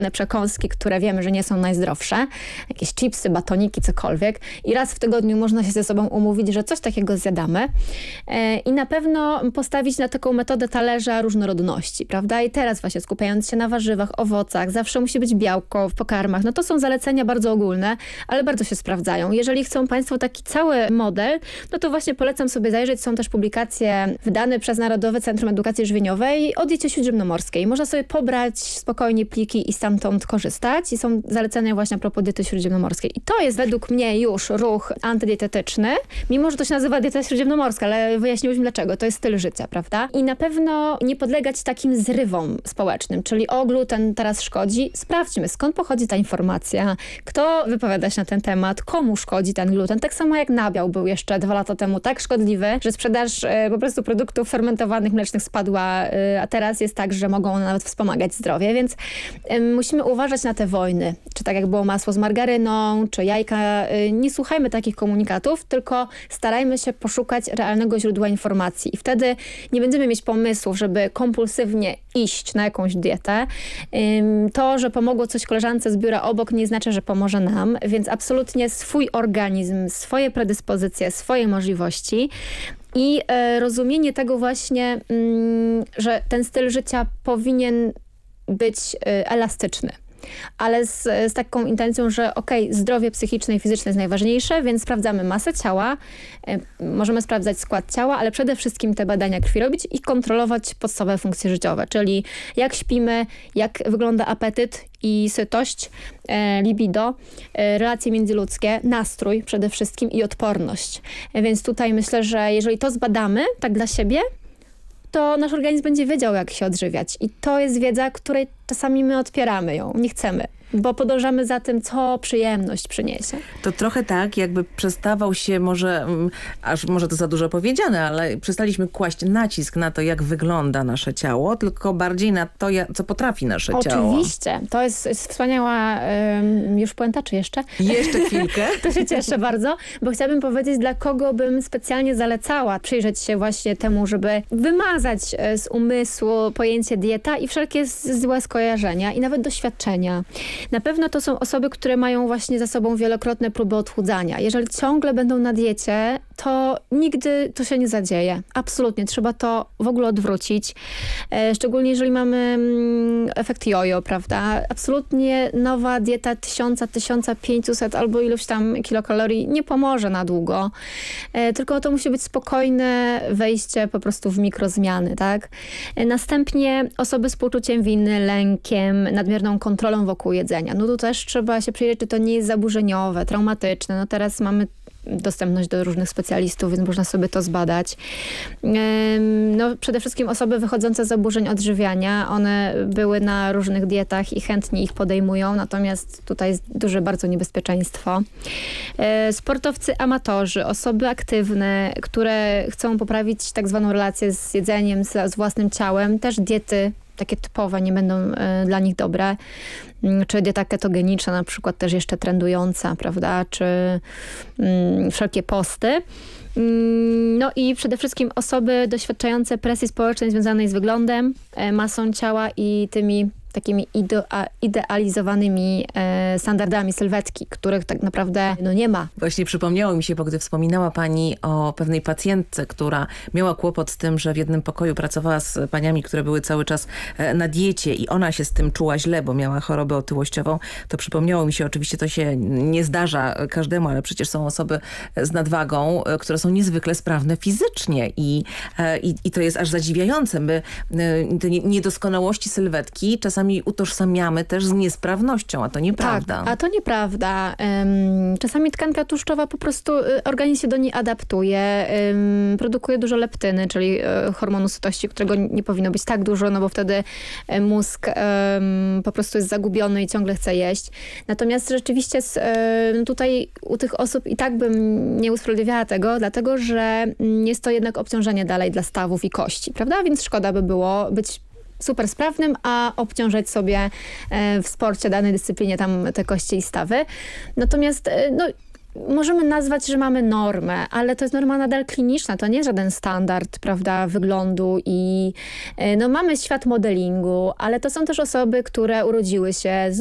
przekąski, które wiemy, że nie są najzdrowsze, jakieś chipsy, batoniki, cokolwiek i raz w tygodniu można się ze sobą umówić, że coś takiego zjadamy i na pewno postawić na taką metodę talerza różnorodności, prawda? I teraz właśnie skupiając się na warzywach, owocach, zawsze musi być białko w pokarmach. No to są zalecenia bardzo ogólne, ale bardzo się sprawdzają. Jeżeli chcą Państwo taki cały model, no to właśnie polecam sobie zajrzeć. Są też publikacje wydane przez Narodowe Centrum Edukacji Żywieniowej o diecie śródziemnomorskiej. Można sobie pobrać spokojnie pliki i stamtąd korzystać. I są zalecenia właśnie a propos diety śródziemnomorskiej. I to jest według mnie już ruch antydietetyczny, mimo że to się nazywa dieta śródziemnomorska, ale wyjaśniłyśmy dlaczego. To jest styl życia, prawda? I na pewno nie podlegać takim zrywom społecznym, czyli o, gluten teraz szkodzi. Sprawdźmy, skąd pochodzi ta informacja, kto wypowiada się na ten temat, komu szkodzi ten gluten. Tak samo jak nabiał był jeszcze 2 lata temu tak szkodliwy, że sprzedaż po prostu produktów fermentowanych mlecznych spadła, a teraz jest tak, że mogą one nawet wspomagać zdrowie, więc musimy uważać na te wojny. Czy tak jak było masło z margaryną, czy jajka. Nie słuchajmy takich komunikatów, tylko starajmy się poszukać realnego źródła informacji. I wtedy nie będziemy mieć pomysłów, żeby kompulsywnie iść na jakąś dietę. To, że pomogło coś koleżance z biura obok, nie znaczy, że pomoże nam, więc absolutnie swój organizm, swoje predyspozycje, swoje możliwości i rozumienie tego właśnie, że ten styl życia powinien być elastyczny. Ale z taką intencją, że zdrowie psychiczne i fizyczne jest najważniejsze, więc sprawdzamy masę ciała, możemy sprawdzać skład ciała, ale przede wszystkim te badania krwi robić i kontrolować podstawowe funkcje życiowe, czyli jak śpimy, jak wygląda apetyt i sytość, libido, relacje międzyludzkie, nastrój przede wszystkim i odporność. Więc tutaj myślę, że jeżeli to zbadamy tak dla siebie, to nasz organizm będzie wiedział, jak się odżywiać. I to jest wiedza, której czasami my odpieramy ją, nie chcemy, bo podążamy za tym, co przyjemność przyniesie. To trochę tak, jakby przestawał się może to za dużo powiedziane, ale przestaliśmy kłaść nacisk na to, jak wygląda nasze ciało, tylko bardziej na to, co potrafi nasze ciało. Oczywiście. To jest wspaniała już puenta, czy jeszcze? Jeszcze chwilkę. To się cieszę bardzo, bo chciałabym powiedzieć, dla kogo bym specjalnie zalecała przyjrzeć się właśnie temu, żeby wymazać z umysłu pojęcie dieta i wszelkie złe skojarzenia i nawet doświadczenia. Na pewno to są osoby, które mają właśnie za sobą wielokrotne próby odchudzania. Jeżeli ciągle będą na diecie, to nigdy to się nie zadzieje. Absolutnie. Trzeba to w ogóle odwrócić. Szczególnie jeżeli mamy efekt jojo, prawda? Absolutnie nowa dieta 1000-1500 albo iluś tam kilokalorii nie pomoże na długo. Tylko to musi być spokojne wejście po prostu w mikrozmiany, tak? Następnie osoby z poczuciem winy, lękiem, nadmierną kontrolą wokół jedzenia. No tu też trzeba się przyjrzeć, czy to nie jest zaburzeniowe, traumatyczne. No teraz mamy dostępność do różnych specjalistów, więc można sobie to zbadać. No, przede wszystkim osoby wychodzące z zaburzeń odżywiania, one były na różnych dietach i chętnie ich podejmują, natomiast tutaj jest duże bardzo niebezpieczeństwo. Sportowcy amatorzy, osoby aktywne, które chcą poprawić tak zwaną relację z jedzeniem, z własnym ciałem, też diety takie typowe nie będą dla nich dobre. Czy dieta ketogeniczna na przykład też jeszcze trendująca, prawda? Czy wszelkie posty. No i przede wszystkim osoby doświadczające presji społecznej związanej z wyglądem, masą ciała i tymi takimi idealizowanymi standardami sylwetki, których tak naprawdę nie ma. Właśnie przypomniało mi się, bo gdy wspominała pani o pewnej pacjentce, która miała kłopot z tym, że w jednym pokoju pracowała z paniami, które były cały czas na diecie i ona się z tym czuła źle, bo miała chorobę otyłościową, to przypomniało mi się, oczywiście to się nie zdarza każdemu, ale przecież są osoby z nadwagą, które są niezwykle sprawne fizycznie i to jest aż zadziwiające. My te niedoskonałości sylwetki czasami utożsamiamy też z niesprawnością, a to nieprawda. Tak, a to nieprawda. Czasami tkanka tłuszczowa po prostu organizm się do niej adaptuje, produkuje dużo leptyny, czyli hormonu sytości, którego nie powinno być tak dużo, no bo wtedy mózg po prostu jest zagubiony i ciągle chce jeść. Natomiast rzeczywiście tutaj u tych osób i tak bym nie usprawiedliwiała tego, dlatego że jest to jednak obciążenie dalej dla stawów i kości, prawda? Więc szkoda by było być super sprawnym, a obciążać sobie w sporcie, danej dyscyplinie tam te kości i stawy. Natomiast możemy nazwać, że mamy normę, ale to jest norma nadal kliniczna, to nie żaden standard, prawda, wyglądu i no mamy świat modelingu, ale to są też osoby, które urodziły się z